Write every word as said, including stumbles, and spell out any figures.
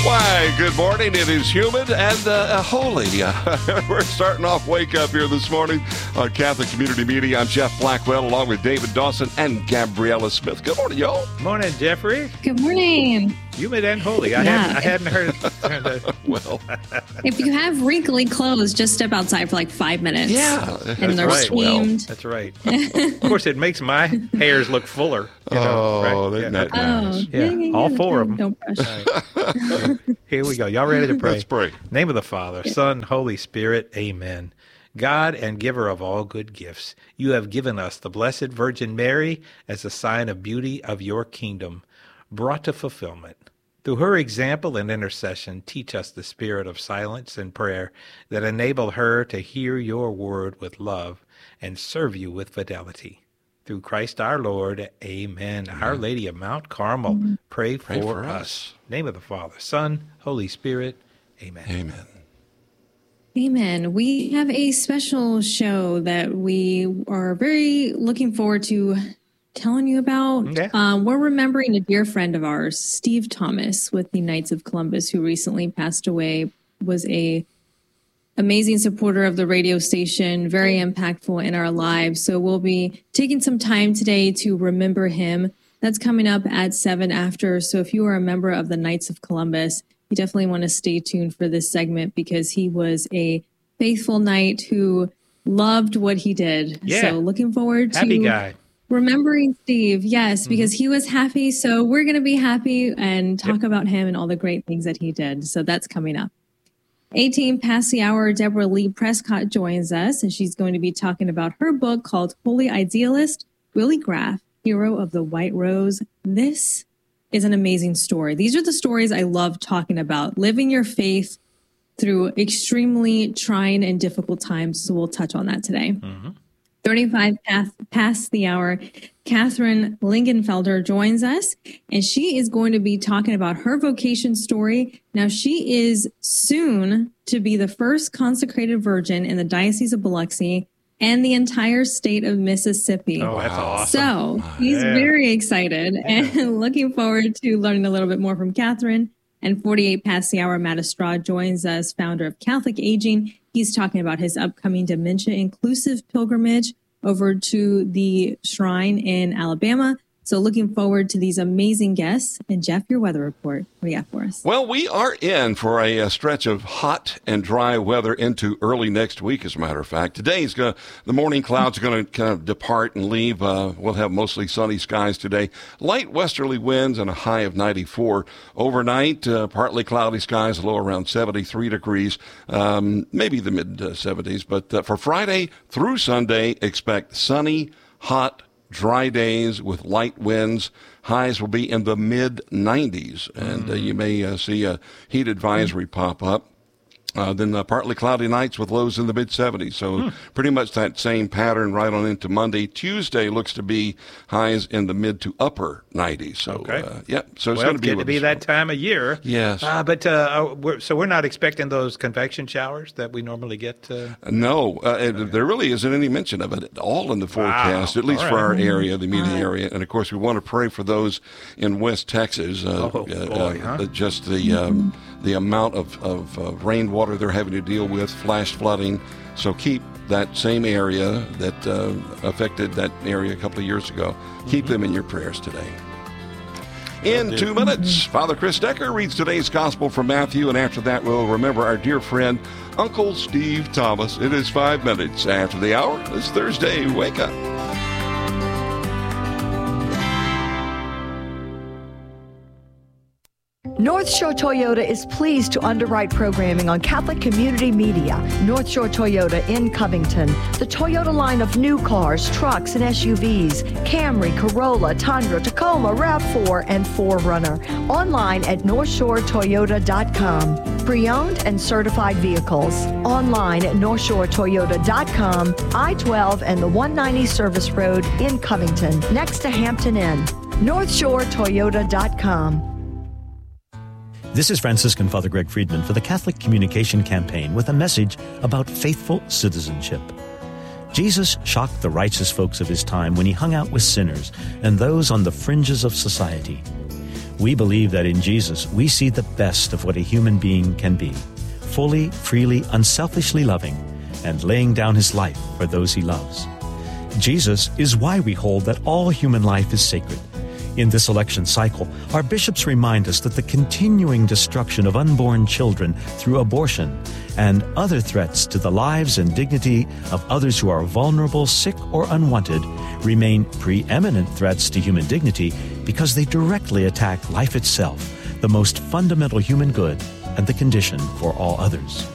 Why, good morning. It is humid and uh, holy. Uh, we're starting off Wake Up here this morning on Catholic Community Media. I'm Jeff Blackwell along with David Dawson and Gabriella Smith. Good morning, y'all. Morning, Jeffrey. Good morning. Humid and holy. I, Yeah. hadn't, I hadn't heard it. Well, If you have wrinkly clothes, just step outside for like five minutes. yeah. And they're right. steamed. That's right. Of course, it makes my hairs look fuller. You know, Oh, right? isn't Yeah. that nice? Oh, Yeah, all four of them. Don't brush. Here we go. Y'all ready to pray? Let's pray. Name of the Father, Son, Holy Spirit. Amen. God and giver of all good gifts, you have given us the Blessed Virgin Mary as a sign of beauty of your kingdom, brought to fulfillment. Through her example and intercession, teach us the spirit of silence and prayer that enable her to hear your word with love and serve you with fidelity. Through Christ our Lord, amen. Amen. Our Lady of Mount Carmel, mm-hmm. pray, for, pray for us. us. Name of the Father, Son, Holy Spirit, amen. Amen. Amen. We have a special show that we are very looking forward to telling you about. Okay. Um, we're remembering a dear friend of ours, Steve Thomas, with the Knights of Columbus, who recently passed away, was a amazing supporter of the radio station, very impactful in our lives. So we'll be taking some time today to remember him. That's coming up at seven after. So if you are a member of the Knights of Columbus, you definitely want to stay tuned for this segment because he was a faithful knight who loved what he did. Yeah. So looking forward Happy to guy. remembering Steve. Yes, because Mm-hmm. he was happy. So we're going to be happy and talk Yep. about him and all the great things that he did. So that's coming up. eighteen past the hour, Deborah Lee Prescott joins us, and she's going to be talking about her book called Holy Idealist, Willie Graff, Hero of the White Rose. This is an amazing story. These are the stories I love talking about, living your faith through extremely trying and difficult times. So we'll touch on that today. Mm-hmm. thirty-five past, past the hour, Catherine Lingenfelder joins us, and she is going to be talking about her vocation story. Now, she is soon to be the first consecrated virgin in the Diocese of Biloxi and the entire state of Mississippi. Oh, that's Wow. awesome. So he's Yeah. very excited and looking forward to learning a little bit more from Catherine. And forty-eight past the hour, Matt Estrada joins us, founder of Catholic Aging. He's talking about his upcoming dementia-inclusive pilgrimage over to the shrine in Alabama. So looking forward to these amazing guests. And Jeff, your weather report. What do you got for us? Well, we are in for a, a stretch of hot and dry weather into early next week, as a matter of fact. Today's going to, the morning clouds are going to kind of depart and leave. Uh, we'll have mostly sunny skies today. Light westerly winds and a high of ninety-four. Overnight, uh, partly cloudy skies, a low around seventy-three degrees, um, maybe the mid seventies. But uh, for Friday through Sunday, expect sunny, hot, dry days with light winds. Highs will be in the mid nineties, and uh, you may uh, see a heat advisory pop up. Uh, then uh, partly cloudy nights with lows in the mid seventies. So hmm. pretty much that same pattern right on into Monday. Tuesday looks to be highs in the mid to upper nineties. So, okay. uh, yeah, so it's well, going to be, good to be that time of year. Yes. Uh, but uh, we're, so we're not expecting those convection showers that we normally get? Uh... No, uh, it, there really isn't any mention of it at all in the forecast, Wow. at least All for right. our area, the immediate area. And, of course, we want to pray for those in West Texas. Uh, Oh, uh, boy, uh, huh? Just the um, the amount of, of uh, rainwater they're having to deal with, flash flooding. So keep that same area that uh, affected that area a couple of years ago. Keep mm-hmm. them in your prayers today. In two minutes, Father Chris Decker reads today's Gospel from Matthew, and after that, we'll remember our dear friend, Uncle Steve Thomas. It is five minutes after the hour. It's Thursday. Wake up. North Shore Toyota is pleased to underwrite programming on Catholic Community Media. North Shore Toyota in Covington. The Toyota line of new cars, trucks, and S U Vs. Camry, Corolla, Tundra, Tacoma, RAV four, and four runner. Online at north shore toyota dot com. Pre-owned and certified vehicles. Online at north shore toyota dot com. I twelve and the one ninety Service Road in Covington, next to Hampton Inn. north shore toyota dot com. This is Franciscan Father Greg Friedman for the Catholic Communication Campaign with a message about faithful citizenship. Jesus shocked the righteous folks of his time when he hung out with sinners and those on the fringes of society. We believe that in Jesus we see the best of what a human being can be, fully, freely, unselfishly loving, and laying down his life for those he loves. Jesus is why we hold that all human life is sacred. In this election cycle, our bishops remind us that the continuing destruction of unborn children through abortion and other threats to the lives and dignity of others who are vulnerable, sick, or unwanted remain preeminent threats to human dignity because they directly attack life itself, the most fundamental human good and the condition for all others.